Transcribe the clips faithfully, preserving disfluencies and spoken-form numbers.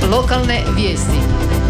Lokalne vijesti.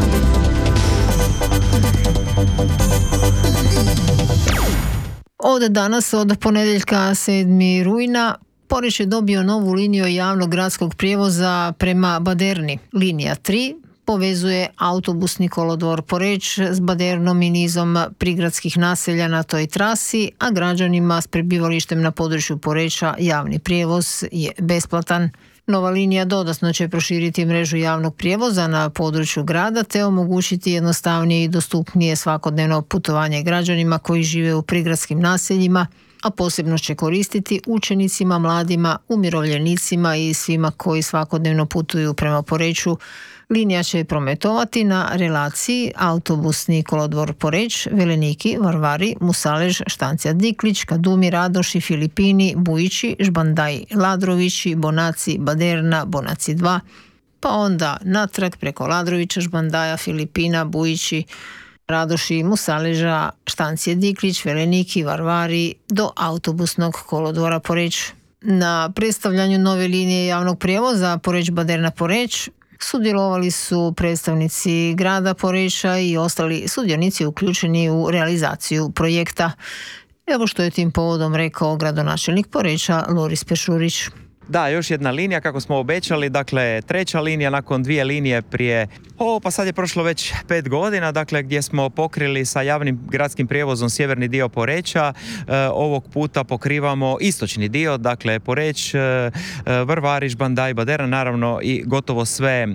Od danas, od ponedjeljka sedmog rujna, Poreč je dobio novu liniju javnog gradskog prijevoza prema Baderni. Linija tri povezuje autobusni kolodvor Poreč s Badernom i nizom prigradskih naselja na toj trasi, a građanima s prebivalištem na području Poreča javni prijevoz je besplatan. Nova linija dodatno će proširiti mrežu javnog prijevoza na području grada te omogućiti jednostavnije i dostupnije svakodnevno putovanje građanima koji žive u prigradskim naseljima, a posebno će koristiti učenicima, mladima, umirovljenicima i svima koji svakodnevno putuju prema Poreču. Linija će prometovati na relaciji autobusni kolodvor Poreč, Veleniki, Varvari, Musalež, Štancija Diklić, Kadumi, Radoši, Filipini, Bujići, Žbandaj, Ladrovići, Bonaci, Baderna, Bonaci dva, pa onda natrag preko Ladrovića, Žbandaja, Filipina, Bujići, Radoši, Musaleža, Štancije Diklić, Veleniki, Varvari do autobusnog kolodvora Poreč. Na predstavljanju nove linije javnog prijevoza Poreč-Baderna-Poreč sudjelovali su predstavnici grada Poreča i ostali sudionici uključeni u realizaciju projekta. Evo što je tim povodom rekao gradonačelnik Poreča Loris Pešurić. Da, još jedna linija kako smo obećali, dakle treća linija nakon dvije linije prije, o pa sad je prošlo već pet godina, dakle gdje smo pokrili sa javnim gradskim prijevozom sjeverni dio Poreča, e, ovog puta pokrivamo istočni dio, dakle Poreč, e, Vrvari, Žbandaj, Baderna, naravno i gotovo sve,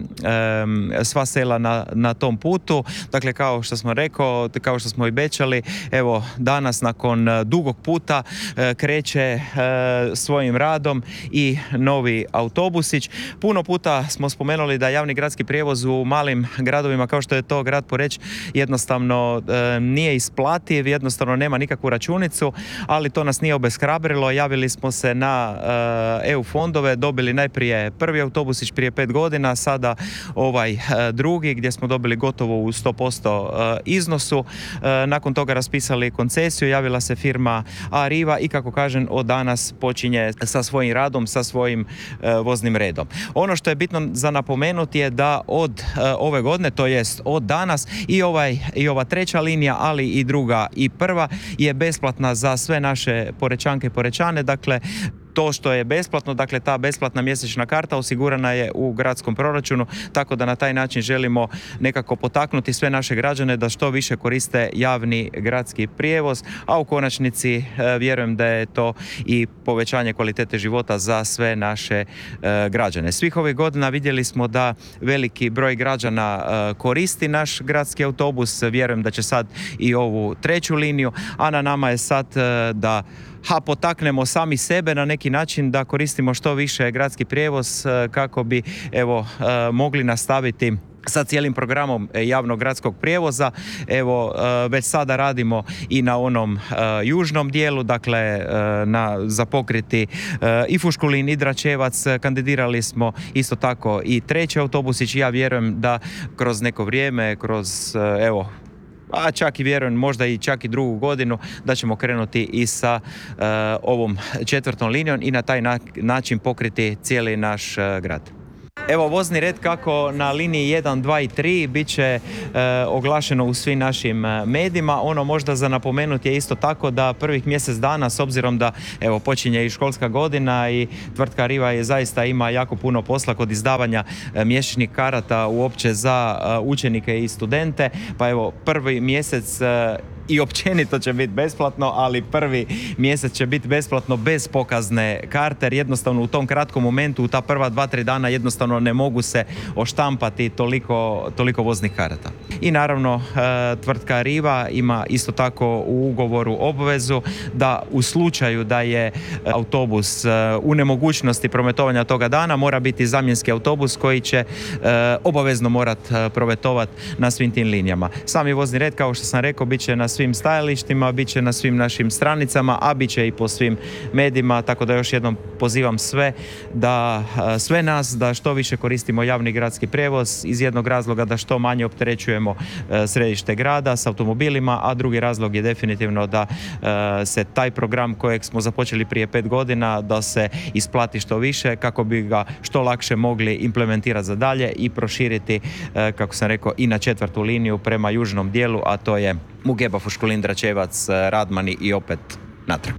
e, sva sela na, na tom putu, dakle kao što smo rekao, kao što smo obećali, evo danas nakon dugog puta e, kreće e, svojim radom i novi autobusić. Puno puta smo spomenuli da javni gradski prijevoz u malim gradovima kao što je to grad Poreč jednostavno e, nije isplativ, jednostavno nema nikakvu računicu, ali to nas nije obeshrabrilo. Javili smo se na e, E U fondove, dobili najprije prvi autobusić prije pet godina, sada ovaj e, drugi gdje smo dobili gotovo u sto posto e, iznosu. E, nakon toga raspisali koncesiju, javila se firma Arriva i kako kažem od danas počinje sa svojim radom, sa svojim e, voznim redom. Ono što je bitno za napomenuti je da od e, ove godine, to jest od danas i ovaj i ova treća linija, ali i druga i prva je besplatna za sve naše Porečanke i Porečane, dakle to što je besplatno, dakle ta besplatna mjesečna karta osigurana je u gradskom proračunu, tako da na taj način želimo nekako potaknuti sve naše građane da što više koriste javni gradski prijevoz, a u konačnici e, vjerujem da je to i povećanje kvalitete života za sve naše e, građane. Svih ovih godina vidjeli smo da veliki broj građana e, koristi naš gradski autobus, vjerujem da će sad i ovu treću liniju, a na nama je sad e, da ha potaknemo sami sebe na neki način da koristimo što više gradski prijevoz kako bi evo mogli nastaviti sa cijelim programom javnog gradskog prijevoza. Evo, već sada radimo i na onom uh, južnom dijelu, dakle uh, na, za pokriti uh, i Fuškulin i Dračevac. Kandidirali smo isto tako i treći autobusić. Ja vjerujem da kroz neko vrijeme, kroz uh, evo a čak i vjerujem možda i čak i drugu godinu da ćemo krenuti i sa uh, ovom četvrtom linijom i na taj na- način pokriti cijeli naš uh, grad. Evo vozni red kako na liniji jedan, dva i tri bit će e, oglašeno u svim našim medijima. Ono možda za napomenuti je isto tako da prvih mjesec dana, s obzirom da evo počinje i školska godina i tvrtka Arriva je zaista ima jako puno posla kod izdavanja e, mjesečnih karata uopće za e, učenike i studente, pa evo prvi mjesec e, i općenito će biti besplatno, ali prvi mjesec će biti besplatno bez pokazne karte, jer jednostavno u tom kratkom momentu, u ta prva dva, tri dana jednostavno ne mogu se oštampati toliko, toliko voznih karata. I naravno tvrtka Arriva ima isto tako u ugovoru obvezu da u slučaju da je autobus u nemogućnosti prometovanja toga dana mora biti zamjenski autobus koji će obavezno morati prometovati na svim tim linijama. Sami vozni red, kao što sam rekao, bit će na svim svim stajalištima, bit će na svim našim stranicama, a bit će i po svim medijima, tako da još jednom pozivam sve da sve nas da što više koristimo javni gradski prijevoz iz jednog razloga da što manje opterećujemo središte grada s automobilima, a drugi razlog je definitivno da se taj program kojeg smo započeli prije pet godina da se isplati što više kako bi ga što lakše mogli implementirati za dalje i proširiti, kako sam rekao, i na četvrtu liniju prema južnom dijelu, a to je Mugeba, Fuškulin, Dračevac, Radmani i opet natrag.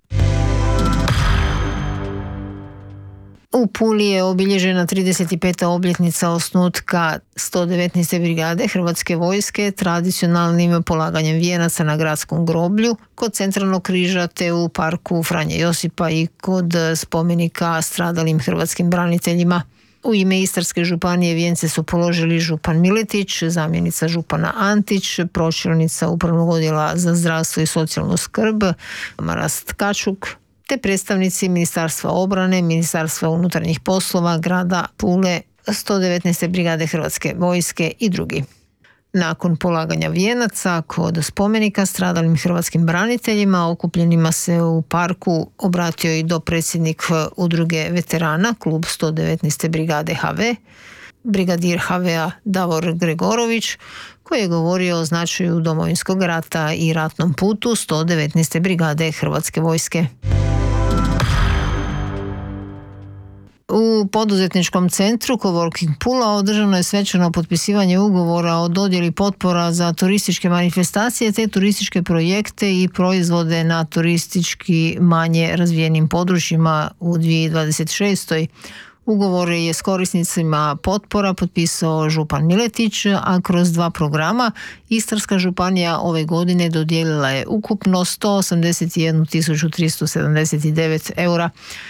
U Puli je obilježena trideset peta obljetnica osnutka sto devetnaeste brigade Hrvatske vojske tradicionalnim polaganjem vijenaca na gradskom groblju kod Centralnog križa te u parku Franje Josipa i kod spomenika stradalim hrvatskim braniteljima. U ime Istarske županije vijence su položili župan Miletić, zamjenica župana Antić, pročelnica Upravnog odjela za zdravstvo i socijalnu skrb Marast Kačuk, te predstavnici Ministarstva obrane, Ministarstva unutarnjih poslova, grada Pule, sto devetnaeste brigade Hrvatske vojske i drugi. Nakon polaganja vijenaca kod spomenika stradalim hrvatskim braniteljima okupljenima se u parku obratio i dopredsjednik udruge veterana, klub sto devetnaeste brigade H V, brigadir H V-a Davor Gregorović, koji je govorio o značaju Domovinskog rata i ratnom putu sto devetnaeste brigade Hrvatske vojske. U poduzetničkom centru Coworking Pula održano je svečano potpisivanje ugovora o dodjeli potpora za turističke manifestacije te turističke projekte i proizvode na turistički manje razvijenim područjima u dvije tisuće dvadeset šestoj. Ugovor je s korisnicima potpora potpisao župan Miletić, a kroz dva programa Istarska županija ove godine dodijelila je ukupno sto osamdeset jednu tisuću tristo sedamdeset devet eura.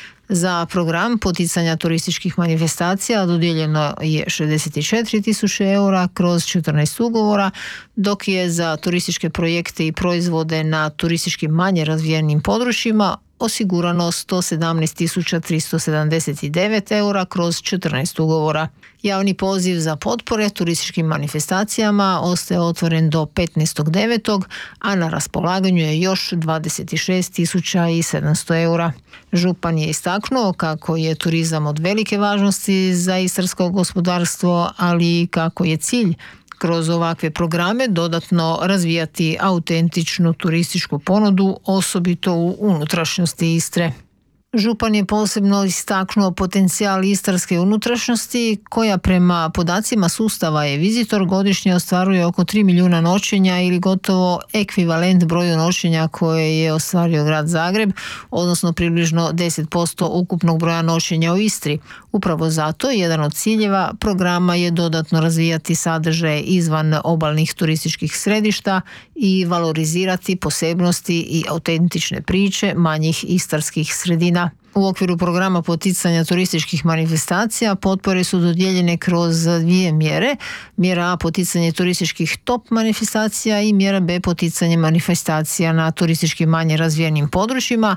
Za program poticanja turističkih manifestacija dodijeljeno je šezdeset četiri tisuće eura kroz četrnaest ugovora, dok je za turističke projekte i proizvode na turistički manje razvijenim područjima osigurano sto sedamnaest tisuća tristo sedamdeset devet eura kroz četrnaest ugovora. Javni poziv za potpore turističkim manifestacijama ostaje otvoren do petnaestog devetog a na raspolaganju je još dvadeset šest tisuća sedamsto eura. Župan je istaknuo kako je turizam od velike važnosti za istarsko gospodarstvo, ali i kako je cilj kroz ovakve programe dodatno razvijati autentičnu turističku ponudu, osobito u unutrašnjosti Istre. Župan je posebno istaknuo potencijal istarske unutrašnjosti koja prema podacima sustava e-Visitor godišnje ostvaruje oko tri milijuna noćenja ili gotovo ekvivalent broju noćenja koje je ostvario grad Zagreb, odnosno približno deset posto ukupnog broja noćenja u Istri. Upravo zato jedan od ciljeva programa je dodatno razvijati sadržaje izvan obalnih turističkih središta i valorizirati posebnosti i autentične priče manjih istarskih sredina. U okviru programa poticanja turističkih manifestacija potpore su dodijeljene kroz dvije mjere. Mjera A poticanje turističkih top manifestacija i mjera B poticanje manifestacija na turistički manje razvijenim područjima,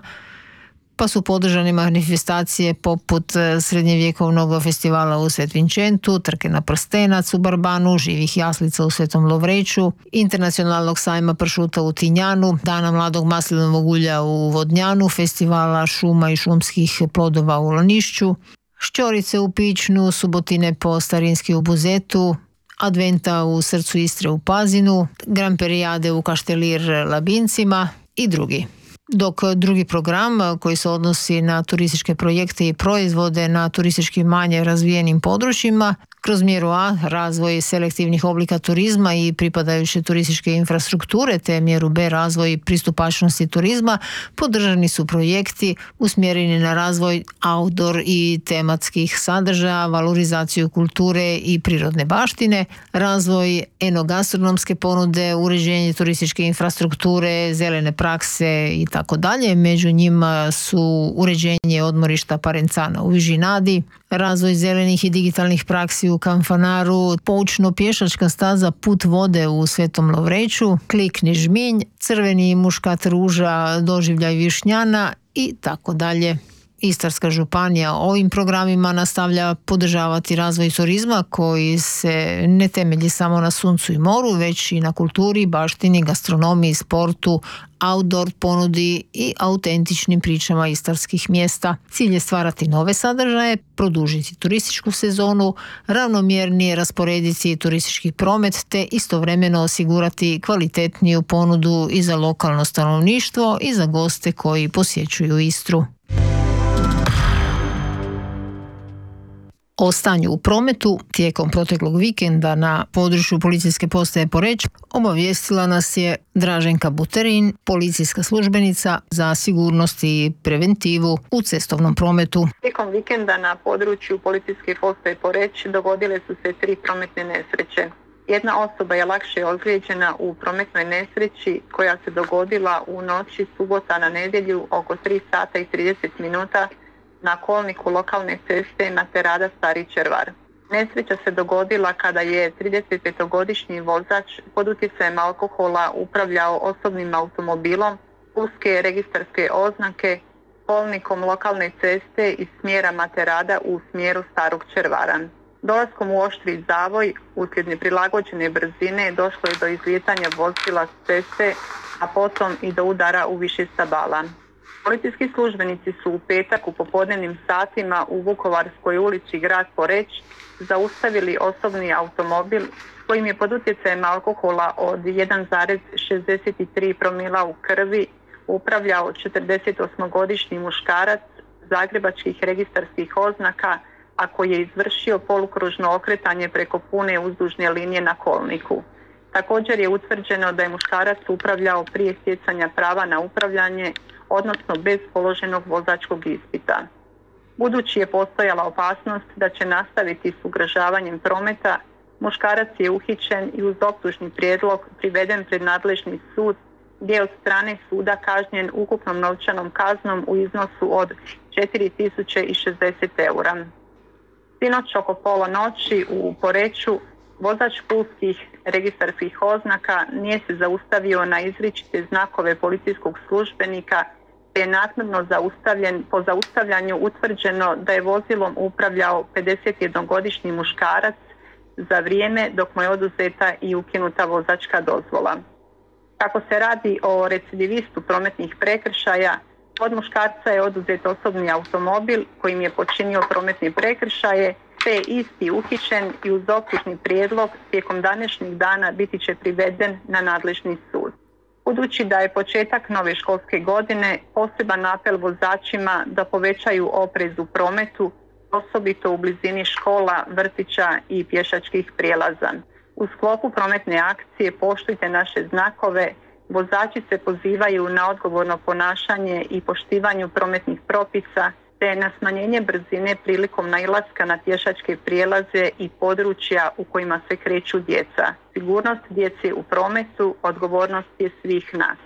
pa su podržane manifestacije poput srednjevjekovnog festivala u Svet Vincentu, trke na prstenac u Barbanu, živih jaslica u Svetom Lovreću, internacionalnog sajma pršuta u Tinjanu, dana mladog maslinovog ulja u Vodnjanu, festivala šuma i šumskih plodova u Lanišću, šćorice u Pičnu, subotine po Starinski u Buzetu, adventa u srcu Istre u Pazinu, gramperijade u Kaštelir Labincima i drugi. Dok drugi program koji se odnosi na turističke projekte i proizvode na turistički manje razvijenim područjima, kroz mjeru A razvoj selektivnih oblika turizma i pripadajuće turističke infrastrukture te mjeru B razvoj pristupačnosti turizma, podržani su projekti usmjereni na razvoj outdoor i tematskih sadržaja, valorizaciju kulture i prirodne baštine, razvoj enogastronomske ponude, uređenje turističke infrastrukture, zelene prakse i tako dalje. Među njima su uređenje odmorišta Parencana u Vižinadi, razvoj zelenih i digitalnih praksi u Kanfanaru, poučno-pješačka staza Put vode u Svetom Lovreću, Klikni žminj, crveni muškat ruža, doživljaj Višnjana i tako dalje. Istarska županija ovim programima nastavlja podržavati razvoj turizma koji se ne temelji samo na suncu i moru, već i na kulturi, baštini, gastronomiji, sportu, outdoor ponudi i autentičnim pričama istarskih mjesta. Cilj je stvarati nove sadržaje, produžiti turističku sezonu, ravnomjernije rasporediti turistički promet te istovremeno osigurati kvalitetniju ponudu i za lokalno stanovništvo i za goste koji posjećuju Istru. O stanju u prometu tijekom proteklog vikenda na području policijske postaje Poreč obavijestila nas je Draženka Buterin, policijska službenica za sigurnost i preventivu u cestovnom prometu. Tijekom vikenda na području policijske postaje Poreč dogodile su se tri prometne nesreće. Jedna osoba je lakše ozlijeđena u prometnoj nesreći koja se dogodila u noći subota na nedjelju oko tri sata i trideset minuta na kolniku lokalne ceste Materada Stari Červar. Nesreća se dogodila kada je tridesetpetogodišnji vozač pod utjecajem alkohola upravljao osobnim automobilom uske registarske oznake kolnikom lokalne ceste iz smjera Materada u smjeru Starog Červara. Dolaskom u oštri zavoj uslijed neprilagođene brzine došlo je do izlijetanja vozila s ceste, a potom i do udara u više stabala. Policijski službenici su u petak u popodnevnim satima u Vukovarskoj ulici grad Poreč zaustavili osobni automobil kojim je pod utjecajem alkohola od jedan zarez šezdeset tri promila u krvi upravljao četrdesetosmogodišnji muškarac zagrebačkih registarskih oznaka, a koji je izvršio polukružno okretanje preko pune uzdužne linije na kolniku. Također je utvrđeno da je muškarac upravljao prije stjecanja prava na upravljanje, odnosno bez položenog vozačkog ispita. Budući je postojala opasnost da će nastaviti s ugrožavanjem prometa, muškarac je uhićen i uz optužni prijedlog priveden pred nadležni sud, gdje je od strane suda kažnjen ukupnom novčanom kaznom u iznosu od četiri tisuće šezdeset eura. Sinoć oko pola noći u Poreču vozač pulskih registarskih oznaka nije se zaustavio na izričite znakove policijskog službenika, te je naknadno zaustavljen, po zaustavljanju utvrđeno da je vozilom upravljao pedesetjednogodišnji muškarac za vrijeme dok mu je oduzeta i ukinuta vozačka dozvola. Kako se radi o recidivistu prometnih prekršaja, od muškarca je oduzet osobni automobil kojim je počinio prometne prekršaje, te je isti uhićen i uz optužni prijedlog tijekom današnjih dana biti će priveden na nadležni sud. Budući da je početak nove školske godine, poseban apel vozačima da povećaju oprez u prometu, osobito u blizini škola, vrtića i pješačkih prijelaza. U sklopu prometne akcije Poštujte naše znakove, vozači se pozivaju na odgovorno ponašanje i poštivanju prometnih propisa, te na smanjenje brzine prilikom nailaska na pješačke prijelaze i područja u kojima se kreću djeca. Sigurnost djece u prometu odgovornost je svih nas.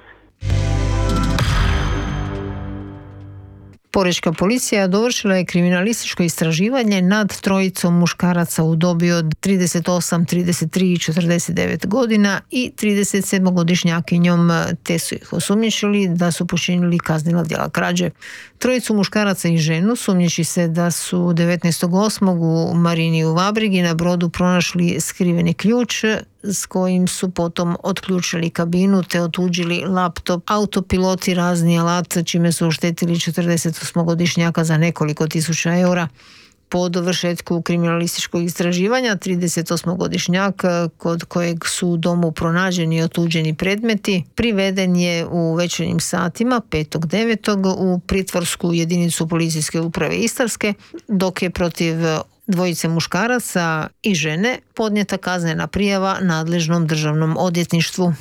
Porečka policija dovršila je kriminalističko istraživanje nad trojicom muškaraca u dobi od trideset osam, trideset tri i četrdeset devet godina i tridesetsedmogodišnjakinjom, te su ih osumnjičili da su počinili kaznena djela krađe. Trojicu muškaraca i ženu sumnjiči se da su devetnaestog osmog u Marini u Vabrigi na brodu pronašli skriveni ključ s kojim su potom otključili kabinu te otuđili laptop, autopilot i razni alat, čime su oštetili četrdesetosmogodišnjaka za nekoliko tisuća eura. Po dovršetku kriminalističkog istraživanja, tridesetosmogodišnjak kod kojeg su u domu pronađeni i otuđeni predmeti priveden je u večernjim satima petog devetog u pritvorsku jedinicu policijske uprave Istarske, dok je protiv dvojice muškaraca i žene podnijeta kaznena prijava nadležnom državnom odvjetništvu.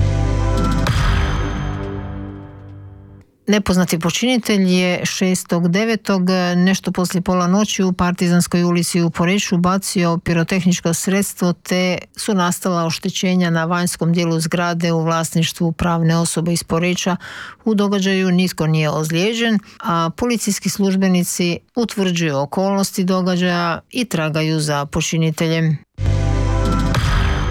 Nepoznati počinitelj je šestog devetog nešto poslije pola noći u Partizanskoj ulici u Poreču bacio pirotehničko sredstvo, te su nastala oštećenja na vanjskom dijelu zgrade u vlasništvu pravne osobe iz Poreča. U događaju nitko nije ozlijeđen, a policijski službenici utvrđuju okolnosti događaja i tragaju za počiniteljem.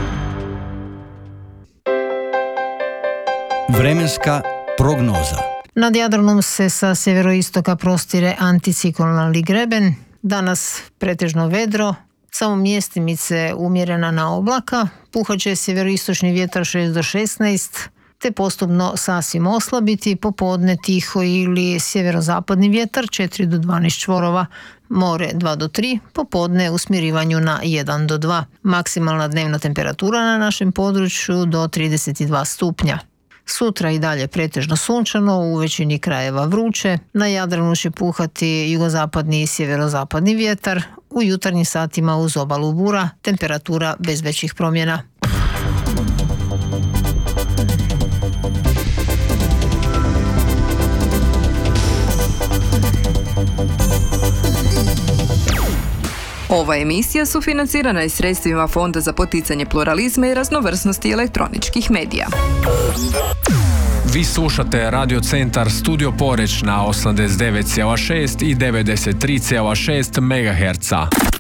Vremenska prognoza. Nad Jadranom se sa sjeveroistoka prostire anticiklonalni greben. Danas pretežno vedro, samo mjestimice umjerena na oblaka, puhat će sjeveroistočni vjetar šest do šesnaest, te postupno sasvim oslabiti, popodne tiho ili sjeverozapadni vjetar četiri do dvanaest čvorova, more dva do tri, popodne u smirivanju na jedan do dva. Maksimalna dnevna temperatura na našem području do trideset dva stupnja. Sutra i dalje pretežno sunčano, u većini krajeva vruće, na Jadranu će puhati jugozapadni i sjeverozapadni vjetar, u jutarnjim satima uz obalu bura, temperatura bez većih promjena. Ova emisija sufinancirana je sredstvima Fonda za poticanje pluralizma i raznovrsnosti elektroničkih medija. Vi slušate Radio Centar Studio Poreč na osamdeset devet zarez šest i devedeset tri zarez šest megaherca.